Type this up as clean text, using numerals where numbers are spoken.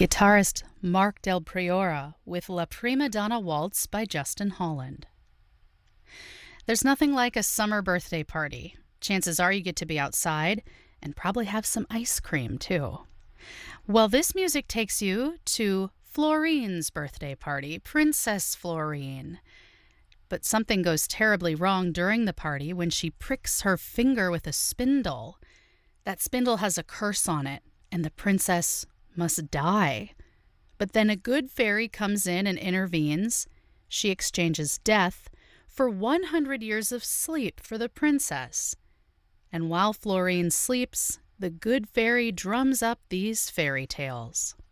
Guitarist Mark Del Priora with La Prima Donna Waltz by Justin Holland. There's nothing like a summer birthday party. Chances are you get to be outside and probably have some ice cream too. Well, this music takes you to Florine's birthday party, Princess Florine. But something goes terribly wrong during the party when she pricks her finger with a spindle. That spindle has a curse on it, and the princess must die. But then a good fairy comes in and intervenes. She exchanges death for 100 years of sleep for the princess. And while Florine sleeps, the good fairy drums up these fairy tales.